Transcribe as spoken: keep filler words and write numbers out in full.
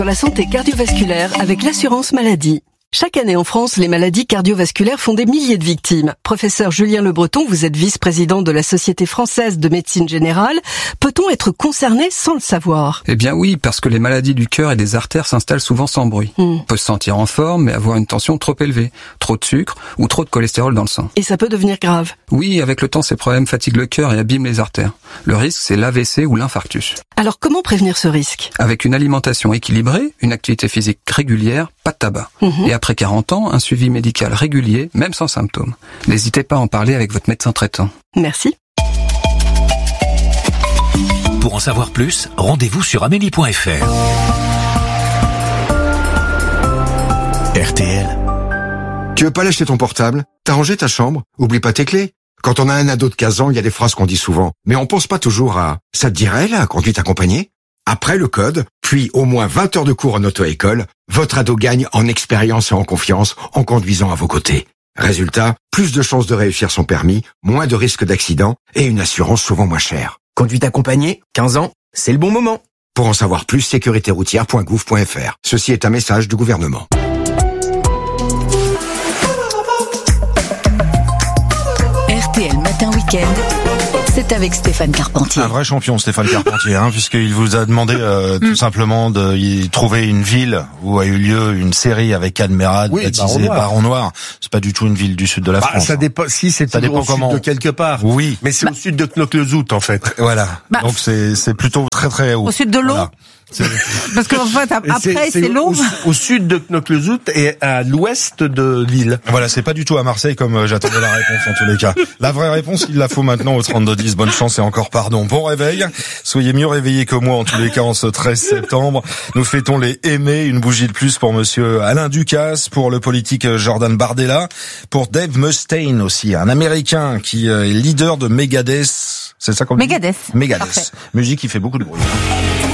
Sur la santé cardiovasculaire avec l'assurance maladie. Chaque année en France, les maladies cardiovasculaires font des milliers de victimes. Professeur Julien Le Breton, vous êtes vice-président de la Société française de médecine générale. Peut-on être concerné sans le savoir? Eh bien oui, parce que les maladies du cœur et des artères s'installent souvent sans bruit. Hmm. On peut se sentir en forme, mais avoir une tension trop élevée, trop de sucre ou trop de cholestérol dans le sang. Et ça peut devenir grave. Oui, avec le temps, ces problèmes fatiguent le cœur et abîment les artères. Le risque, c'est l'A V C ou l'infarctus. Alors comment prévenir ce risque? Avec une alimentation équilibrée, une activité physique régulière, pas de tabac. Mmh. Et après quarante ans, un suivi médical régulier, même sans symptômes. N'hésitez pas à en parler avec votre médecin traitant. Merci. Pour en savoir plus, rendez-vous sur amélie point f r. R T L. Tu veux pas lâcher ton portable? T'as rangé ta chambre? Oublie pas tes clés. Quand on a un ado de quinze ans, il y a des phrases qu'on dit souvent. Mais on pense pas toujours à « ça te dirait, la conduite accompagnée ?» Après le code, puis au moins vingt heures de cours en auto-école, votre ado gagne en expérience et en confiance en conduisant à vos côtés. Résultat, plus de chances de réussir son permis, moins de risques d'accident et une assurance souvent moins chère. Conduite accompagnée, quinze ans, c'est le bon moment. Pour en savoir plus, sécurité routière point gouv point f r. Ceci est un message du gouvernement. R T L Matin Week-end, c'est avec Stéphane Carpentier. Un vrai champion, Stéphane Carpentier, hein, puisqu'il vous a demandé euh, tout mm. simplement de y trouver une ville où a eu lieu une série avec Anne Mérad, oui, baptisée Baron Noir. C'est pas du tout une ville du sud de la bah, France. Ça dépend. Si c'est ça dépend au comment. Sud de quelque part. Oui, mais c'est bah. au sud de Knokke-le-Zout en fait. Voilà. Bah. Donc c'est c'est plutôt très très haut. Au sud de l'eau. Voilà. Parce qu'en fait, après, c'est, c'est, c'est l'eau. Au, au sud de Knokke-le-Zout et à l'ouest de Lille. Voilà, c'est pas du tout à Marseille comme euh, j'attendais la réponse en tous les cas. La vraie réponse, il la faut maintenant au trente-deux dix. Bonne chance et encore pardon. Bon réveil. Soyez mieux réveillés que moi en tous les cas en ce treize septembre. Nous fêtons les aimés. Une bougie de plus pour monsieur Alain Ducasse, pour le politique Jordan Bardella, pour Dave Mustaine aussi, un Américain qui est leader de Megadeth. C'est ça qu'on dit ? Megadeth. Megadeth. Musique qui fait beaucoup de bruit.